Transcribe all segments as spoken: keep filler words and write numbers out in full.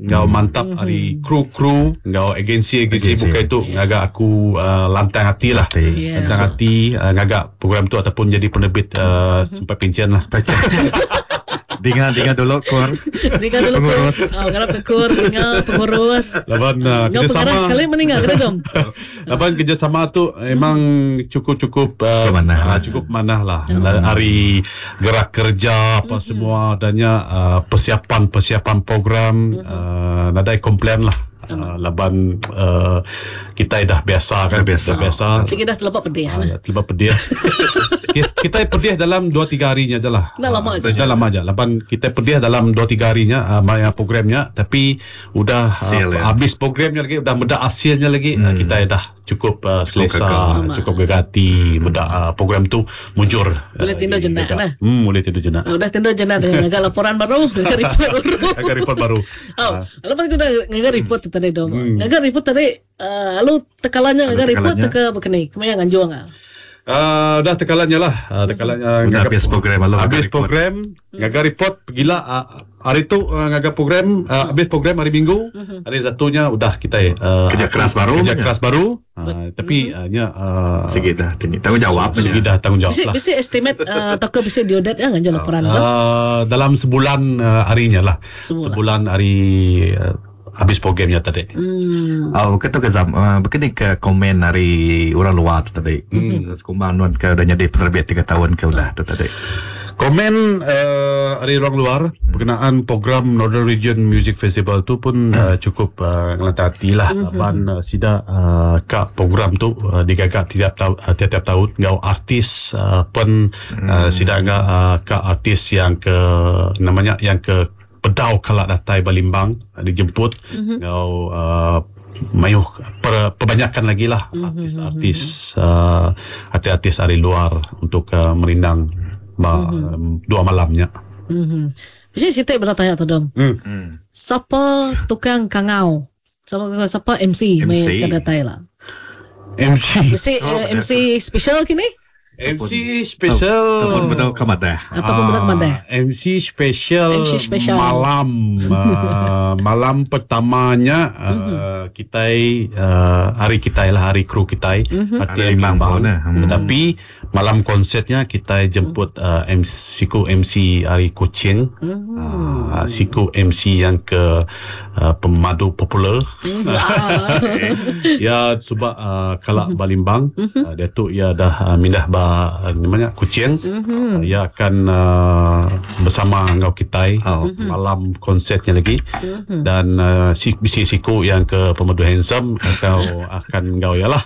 ngau mantap mm-hmm. hari kru-kru ngau agensi-agensi bukan itu ngagak aku uh, lantang hati lah yeah. lantang so. hati uh, ngagak program tu ataupun jadi penerbit uh, mm-hmm. sampai pencen lah Dengan dengan dulu kur dengan dulu pengurus oh kalau pekur dengan pengurus laban uh, kerjasama sekali meninggal kena dom laban kerjasama tu emang cukup-cukup uh, manah uh, cukup manah lah hmm. hari gerak kerja apa hmm. semua adanya uh, persiapan-persiapan program hmm. uh, nadai komplain lah Uh, laban uh, kita dah biasa kan, dah biasa, dah biasa. Cik dah terlepas pedih uh, lah. Terlepas pedih kita pedih dalam dua tiga harinya je lah. Dah lama je. Dah lama je. Laban kita pedih dalam dua tiga harinya uh, maya programnya, tapi udah uh, ya. habis programnya lagi, udah medak hasilnya lagi, hmm. uh, kita dah cukup uh, selesa, cukup, cukup gegati medak uh, program tu mujur. Boleh uh, tindu jenak lah. Hmm, boleh tindu jenak. Oh, dah tindu jenak dengan agak laporan baru, agak report baru. Agak report baru. Oh, uh, lepas tu dah agak report tadi dong. Hmm. Agak report tadi uh, lalu tekalannya agak report teka begini. Kemana nganjuang ah? Uh, dah tekalannya lah uh, tekalannya hmm. habis program lalu habis program ngaga report pergilah uh, hari tu uh, ngaga program uh, habis program hari Minggu uh-huh. hari satunya udah kita uh, kerja keras baru kerja keras baru uh, tapi uh, nya uh, sikit dah tanggung jawab sikit dah tanggung jawab lah bisa estimate uh, atau bisa diodat ya nganjuang laporan uh, dalam sebulan uh, harinya lah sebulan, sebulan hari uh, habis programnya tadi. Hmm. Oh, kata ke zam, uh, begini ke komen dari orang luar tu tadi. Hmm. Sekumbang nuan ke dah jadi penerbit tiga tahun ke udah tu tadi. Komen uh, dari orang luar berkenaan program Northern Region Music Festival tu pun uh, cukup uh, ngelantar hati lah. Mm-hmm. Laban uh, sida uh, kak program tu uh, digagak tiap tahun, uh, tiap-tiap tahun. Ngau artis uh, pun uh, mm. sida ngak uh, kak artis yang ke namanya yang ke Pedau Kalak Datai Balimbang uh, dijemput mm-hmm. ngau uh, mayuh per, perbanyakan lagi lah mm-hmm. artis-artis uh, artis-artis dari luar untuk uh, merindang ba, mm-hmm. dua malamnya. Mm-hmm. Jadi kita bertanya tu dong. Mm. Siapa tukang kangau? Siapa siapa M C main Datai lah? M C. M C oh, uh, M C special kini? M C special ataupun betul kemadah ataupun betul kemadah M C special, M C special malam uh, malam pertamanya uh, mm-hmm. kita uh, hari kita lah hari kru kita mm-hmm. hari Limbang mm-hmm. tapi malam konsertnya kita jemput uh, M C ku M C hari Kuching mm-hmm. uh, siku M C yang ke uh, pemadu popular mm-hmm. ya sebab uh, Kalak mm-hmm. Balimbang mm-hmm. uh, dia tu ya dah uh, mindah ba namanya Kuching mm-hmm. uh, ia akan uh, bersama ngau kita oh. mm-hmm. malam konsertnya lagi mm-hmm. dan uh, si bisi siku yang ke Pemedu Handsome atau akan ngau yalah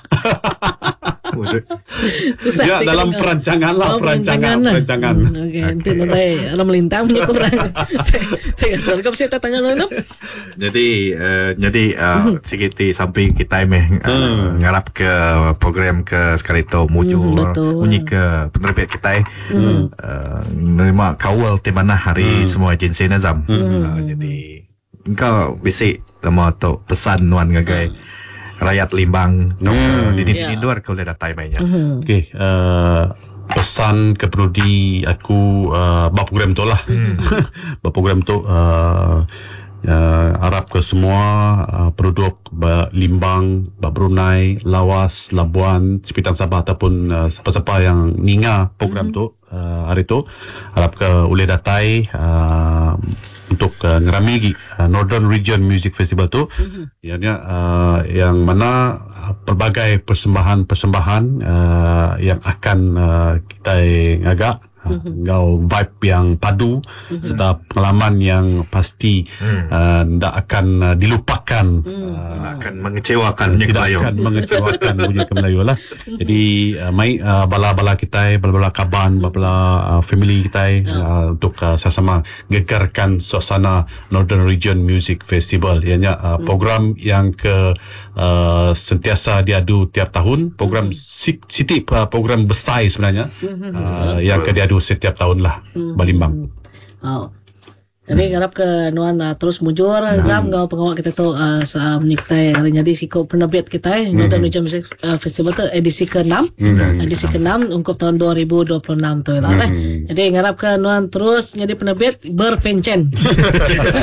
ya dalam perancangan lah perancangan perancangan okey nanti nanti orang melintang punya kurang saya tahu kau bisa tanya orang tu jadi uh, jadi uh, sikit di samping kita meh uh, ngarap ke program ke sekali tu mujur bunyi ke penerbit kita uh, menerima kawal di mana hari semua agensi Nazam uh, jadi engkau bisik sama tu pesan nuan ngagai rakyat Limbang hmm. uh, di, di, yeah. di luar kau boleh datai mainnya. Mm-hmm. Okey, uh, pesan keperudi aku uh, bab program tu lah. Mm-hmm. Bab program tu uh, uh, harap ke semua uh, penduduk Limbang, Brunei, Lawas, Labuan, sekitar Sabah ataupun uh, siapa-siapa yang ninga program mm-hmm. tu uh, hari tu harap ke boleh datai uh, untuk uh, ngerami uh, Northern Region Music Festival tu mm-hmm. ianya uh, yang mana uh, pelbagai persembahan-persembahan uh, yang akan uh, kita ngagak mm-hmm. ngau vibe yang padu mm-hmm. serta pengalaman yang pasti mm. uh, akan uh, dilupakan mm. uh, akan mengecewakan bunyi tidak Melayu akan mengecewakan bunyi Melayu lah jadi uh, mai uh, bala-bala kita bala-bala kaban bala uh, family kita uh, untuk uh, sama-sama gegarkan suasana Northern Region Music Festival ianya uh, program yang ke uh, sentiasa diadu tiap tahun program mm-hmm. city uh, program besar sebenarnya mm-hmm. uh, yang ke diadu setiap tahun lah mm-hmm. Balimbang. Oh. Jadi harap ke nuan uh, terus mujur nah. Jam kau pengawal kita tu uh, menyertai hari jadi siko penerbit kita mm-hmm. Northern Region Music uh, Festival tu edisi ke-enam mm-hmm. edisi ke-enam untuk tahun dua ribu dua puluh enam tu lah mm-hmm. Jadi harap ke nuan terus jadi penerbit berpencen.